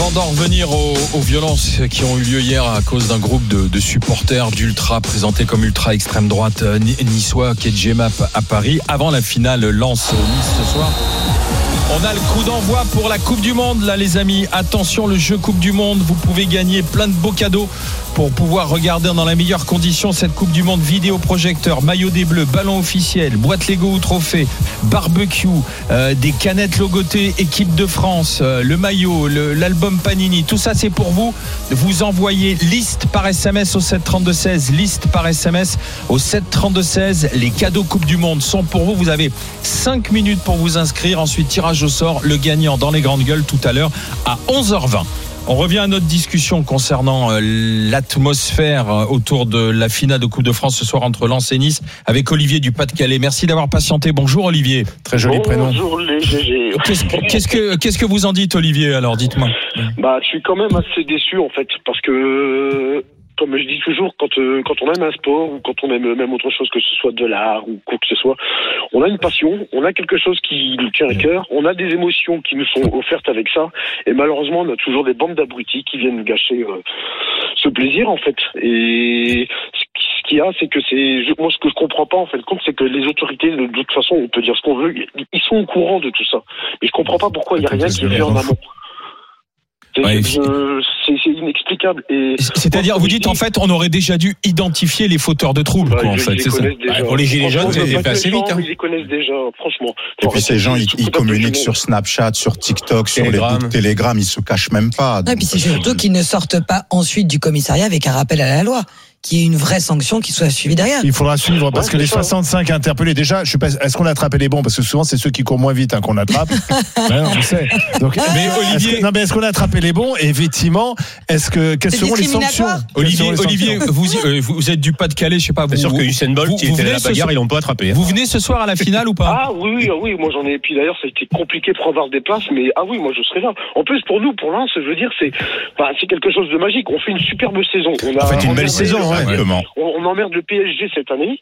Avant d'en revenir aux violences qui ont eu lieu hier à cause d'un groupe de supporters d'Ultra présentés comme Ultra extrême droite niçois qui est GMAP à Paris, avant la finale Lens-Nice ce soir, on a le coup d'envoi pour la Coupe du Monde là les amis. Attention, le jeu Coupe du Monde, vous pouvez gagner plein de beaux cadeaux pour pouvoir regarder dans les meilleures conditions cette Coupe du Monde. Vidéoprojecteur, maillot des Bleus, ballon officiel, boîte Lego ou trophée, barbecue, des canettes logotées équipe de France, le maillot, l'album Panini, tout ça c'est pour vous. Vous envoyez liste par SMS au 732-16, liste par SMS au 732-16. Les cadeaux Coupe du Monde sont pour vous. Vous avez 5 minutes pour vous inscrire. Ensuite, tirage au sort, le gagnant dans les grandes gueules tout à l'heure à 11h20. On revient à notre discussion concernant l'atmosphère autour de la finale de Coupe de France ce soir entre Lens et Nice avec Olivier du Pas-de-Calais. Merci d'avoir patienté. Bonjour Olivier. Très joli prénom. Bonjour les GG. Qu'est-ce que vous en dites Olivier alors, dites-moi. Je suis quand même assez déçu en fait parce que comme je dis toujours, quand on aime un sport ou quand on aime même autre chose, que ce soit de l'art ou quoi que ce soit, on a une passion, on a quelque chose qui nous tient à cœur, on a des émotions qui nous sont offertes avec ça, et malheureusement on a toujours des bandes d'abrutis qui viennent gâcher ce plaisir en fait. Et ce qu'il y a, c'est que moi ce que je comprends pas en fait compte, c'est que les autorités, de toute façon on peut dire ce qu'on veut, ils sont au courant de tout ça, mais je comprends pas pourquoi il y a rien qui est fait en amont. C'est inexplicable. Et c'est-à-dire, vous dites en fait, on aurait déjà dû identifier les fauteurs de troubles, quoi, en fait. C'est ça. Pour les gilets jaunes, c'est pas assez vite. Ils les connaissent déjà, franchement. Et puis ces gens, ils communiquent sur Snapchat, sur TikTok, sur les groupes Telegram, ils se cachent même pas. Et puis c'est surtout qu'ils ne sortent pas ensuite du commissariat avec un rappel à la loi, qu'il y ait une vraie sanction qui soit suivie derrière. Il faudra suivre parce que les 65 interpellés, déjà, je sais pas, est-ce qu'on a attrapé les bons? Parce que souvent, c'est ceux qui courent moins vite qu'on attrape. Ouais, on sait. Donc, mais Olivier, est-ce qu'on a attrapé les bons? Et effectivement, quelles seront les sanctions? Olivier, vous êtes du Pas-de-Calais, je sais pas. C'est sûr que Usain Bolt, il était à la bagarre, ils l'ont pas attrapé. Vous venez ce soir à la finale ou pas? Ah oui, moi j'en ai. Et puis d'ailleurs, ça a été compliqué pour avoir des places, mais moi je serai là. En plus, pour nous, pour Lens, je veux dire, c'est quelque chose de magique. On fait une superbe saison. En fait, une belle saison, simplement. On emmerde le PSG cette année.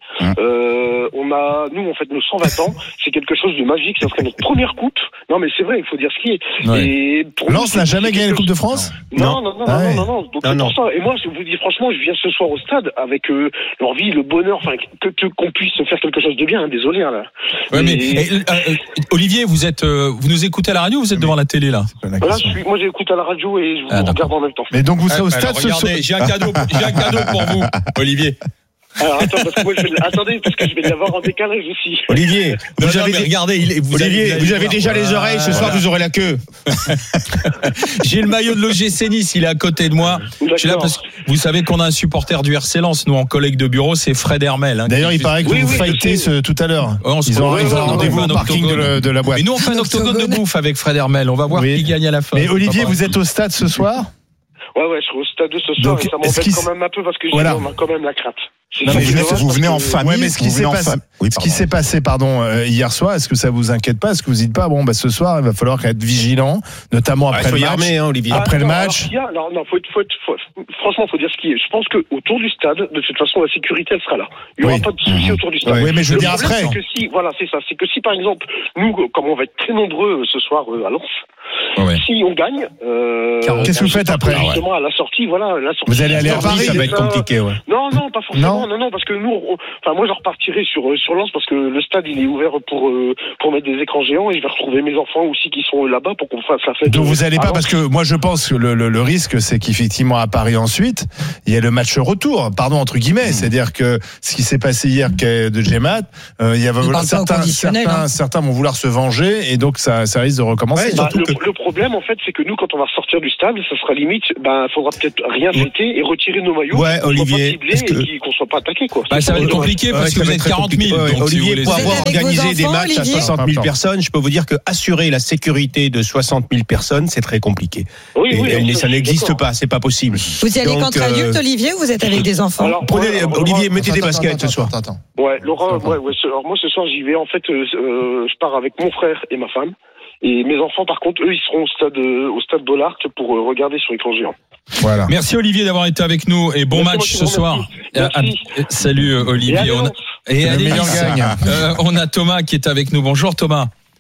Nous, on fait nos 120 ans. C'est quelque chose de magique. Ça serait notre première coupe. Non, mais c'est vrai, il faut dire ce qui est. Ouais. Et Lens n'a jamais gagné la Coupe de France? Non. Donc, c'est pour ça. Et moi, je vous dis franchement, je viens ce soir au stade avec l'envie, le bonheur, qu'on puisse faire quelque chose de bien. Désolé, là. Ouais, mais Olivier, vous nous écoutez à la radio ou vous êtes devant la télé, là? Moi, j'écoute à la radio et je vous regarde en même temps. Mais donc, vous serez au stade ce soir? J'ai un cadeau pour vous, Olivier. Alors attends, parce que je vais l'avoir en décalage aussi. Olivier, vous avez déjà les oreilles, ce soir vous aurez la queue. J'ai le maillot de l'OGC Nice, il est à côté de moi. Je suis là parce que vous savez qu'on a un supporter du RC Lens, nous en collègue de bureau, c'est Fred Hermel. D'ailleurs, il paraît que vous fightez tout à l'heure. Ils ont rendez-vous au parking de la boîte. Mais nous on fait un octogone de bouffe avec Fred Hermel, on va voir qui gagne à la fin. Mais Olivier, vous êtes au stade ce soir? Ouais, je suis au stade ce soir. Donc, et ça m'embête quand même un peu parce que on a quand même la crainte. Vous venez en famille. Ouais, mais ce qui s'est passé, hier soir, est-ce que ça vous inquiète pas? Est-ce que vous dites pas, ce soir, il va falloir être vigilant, notamment après le match, Olivier. Après le match. Franchement, faut dire ce qui est. Je pense que autour du stade, de toute façon, la sécurité, elle sera là. Il n'y aura pas de souci autour du stade. Oui, mais je veux dire après. C'est que si, par exemple, nous, comme on va être très nombreux ce soir à Lens, si on gagne, qu'est-ce que vous faites après? Justement, à la sortie, Vous allez aller à Paris, ça va être compliqué, ouais. Non, pas forcément. Non, parce que nous, moi, je repartirai sur Lens parce que le stade, il est ouvert pour mettre des écrans géants et je vais retrouver mes enfants aussi qui sont là-bas pour qu'on fasse la fête. Donc vous allez pas, parce que moi, je pense que le risque, c'est qu'effectivement, à Paris ensuite, il y a le match retour, entre guillemets. C'est-à-dire que ce qui s'est passé hier de GMAT, certains vont vouloir se venger et donc ça risque de recommencer. Le problème, en fait, c'est que nous, quand on va sortir du stade, ça sera limite, faudra peut-être rien fêter et retirer nos maillots. Ouais, Olivier. Qu'on soit pas attaqué, quoi. Ça va être compliqué parce que vous êtes 40 000. Olivier, pour avoir organisé des matchs à 60 000 personnes, je peux vous dire que assurer la sécurité de 60 000 personnes, c'est très compliqué. Ça n'existe pas, c'est pas possible. Vous y allez contre adulte, Olivier, ou vous êtes avec des enfants? Olivier, mettez des baskets ce soir. Ouais, Laurent, alors moi ce soir j'y vais. En fait, je pars avec mon frère et ma femme. Et mes enfants, par contre, eux, ils seront au stade Bollard pour regarder sur écran géant. Voilà. Merci Olivier d'avoir été avec nous et bon match ce soir. Salut Olivier. On a Thomas qui est avec nous. Bonjour Thomas.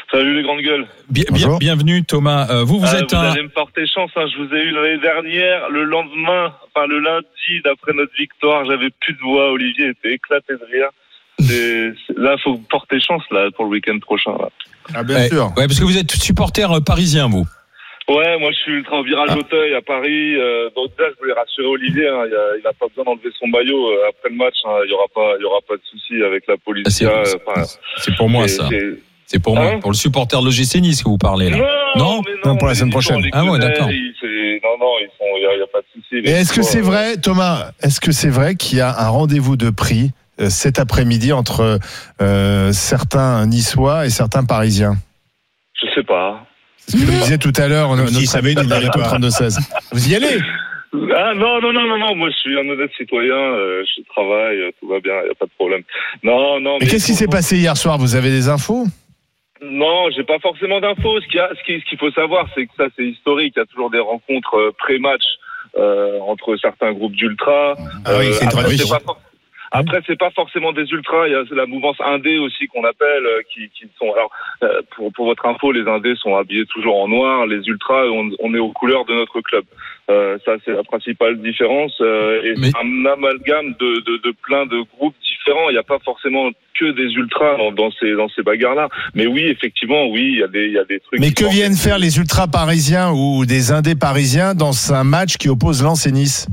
Salut les grandes gueules. Bienvenue Thomas. Vous êtes vous allez me porter chance. Je vous ai eu l'année dernière, le lundi d'après notre victoire, j'avais plus de voix. Olivier était éclaté de rire. Là, faut porter chance là pour le week-end prochain. Là. Ah bien sûr. Ouais, parce que vous êtes supporter parisien, vous. Ouais, moi je suis ultra en virage Auteuil à Paris. Donc là, je voulais rassurer Olivier. Il n'a pas besoin d'enlever son maillot après le match. Il y aura pas de souci avec la police. C'est pour moi ça. C'est pour moi, pour le supporter de l'OGC Nice que vous parlez là. Non, pour la semaine prochaine. Ah ouais, d'accord. Il y a pas de souci. Et est-ce que c'est vrai, Thomas, qu'il y a un rendez-vous de prix cet après-midi entre certains Niçois et certains Parisiens? Je sais pas. C'est ce que je disais tout à l'heure, qui savait du 32-16. Vous y allez? Ah non, moi je suis un honnête citoyen, je travaille, tout va bien, il n'y a pas de problème. Non. Mais qu'est-ce qui s'est passé hier soir? Vous avez des infos? Non, j'ai pas forcément d'infos. Ce qu'il faut savoir, c'est que ça c'est historique, il y a toujours des rencontres pré-match entre certains groupes d'ultras. Oui, c'est très riche. Après, c'est pas forcément des ultras. Il y a la mouvance indé aussi qu'on appelle, qui sont. Alors, pour votre info, les indés sont habillés toujours en noir. Les ultras, on est aux couleurs de notre club. Ça, c'est la principale différence. Et c'est un amalgame de plein de groupes différents. Il n'y a pas forcément que des ultras dans ces bagarres-là. Mais oui, effectivement, il y a des trucs. Mais que viennent faire les ultras parisiens ou des indés parisiens dans un match qui oppose Lens et Nice?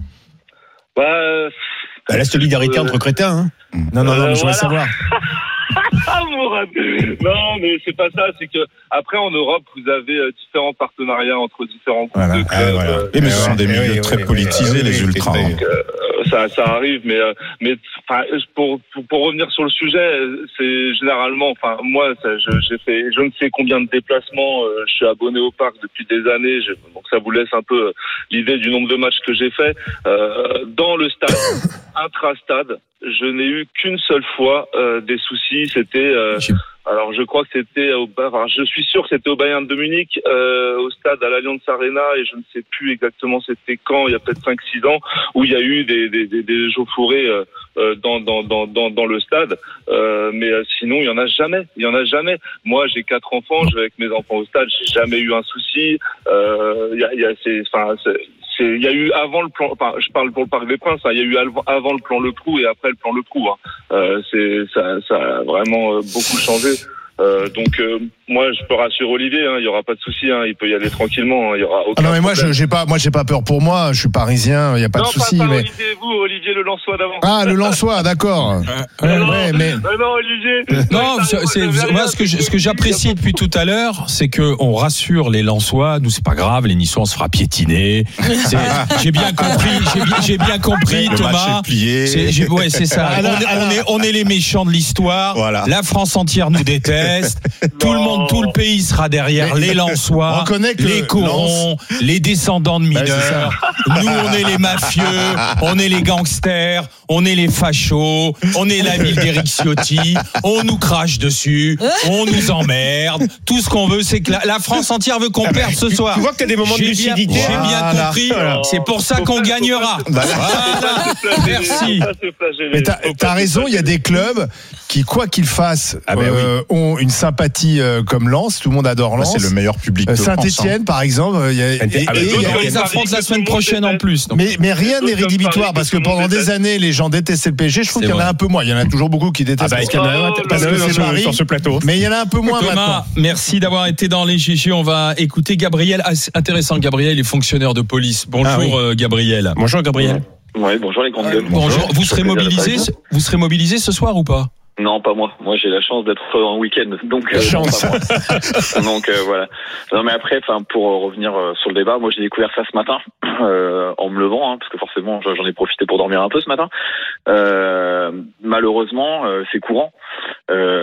La solidarité entre crétins. Non, mais je voudrais savoir. Non, mais c'est pas ça. C'est que après en Europe, vous avez différents partenariats entre différents groupes de clubs. Mais ce sont des milieux très politisés, les ultras. Donc, ça arrive, mais pour revenir sur le sujet, c'est généralement, moi, j'ai fait je ne sais combien de déplacements. Je suis abonné au parc depuis des années, donc ça vous laisse un peu l'idée du nombre de matchs que j'ai fait dans le stade, intra-stade. Je n'ai eu qu'une seule fois des soucis. C'était alors je crois que c'était je suis sûr que c'était au Bayern de Munich, au stade à l'Allianz Arena, et je ne sais plus exactement c'était quand, il y a peut-être 5-6 ans, où il y a eu des chauffourées dans le stade, mais sinon il y en a jamais. Moi j'ai 4 enfants, je vais avec mes enfants au stade, j'ai jamais eu un souci. Il y a eu avant le plan, je parle pour le Parc des Princes, il y a eu avant le plan Le Crou et après le plan Le Crou. Ça a vraiment beaucoup changé. Donc moi je peux rassurer Olivier, il y aura pas de souci, il peut y aller tranquillement, il y aura aucun mais problème. moi j'ai pas peur pour moi, je suis parisien, il y a pas de souci. Non, pas mais Olivier le Lensois d'avant. Ah, le Lensois, d'accord. Non, Olivier. Non, moi ce que j'apprécie depuis tout à l'heure, c'est que on rassure les Lensois. Nous c'est pas grave, les Niçois on se fera piétiner. J'ai bien compris, le Thomas. match est plié. C'est ça. On est les méchants de l'histoire. Voilà. La France entière nous déteste. Tout le pays sera derrière les Lensois, les corons, les descendants de mineurs. Nous, on est les mafieux, on est les gangsters, on est les fachos, on est la ville d'Éric Ciotti, on nous crache dessus, on nous emmerde. Tout ce qu'on veut, c'est que la France entière veut qu'on perde ce soir. Tu vois que tu as des moments de lucidité. J'ai bien compris. C'est pour ça qu'on gagnera. Merci. Mais t'as raison, il y a des clubs qui, quoi qu'ils fassent, ont une sympathie comme Lens. Tout le monde adore Lens. C'est le meilleur public de Saint-Étienne, par exemple. Ils affrontent la semaine prochaine en plus. Mais rien n'est rédhibitoire parce que pendant des années, les gens détestaient le PSG. Je trouve qu'il y en a un peu moins. Il y en a toujours beaucoup qui détestent parce que c'est Paris. Sur ce plateau. Mais il y en a un peu moins maintenant. Thomas, merci d'avoir été dans les GG. On va écouter Gabriel. Intéressant, Gabriel est fonctionnaire de police. Bonjour, Gabriel. Bonjour, Gabriel. Ouais, bonjour les grandes gueules. Bonjour. Vous serez mobilisé ce soir ou pas? Non, pas moi. Moi, j'ai la chance d'être en week-end, donc chance. Non, pas moi. Donc voilà. Non, mais après, pour revenir sur le débat, moi j'ai découvert ça ce matin en me levant, parce que forcément j'en ai profité pour dormir un peu ce matin. Malheureusement, c'est courant.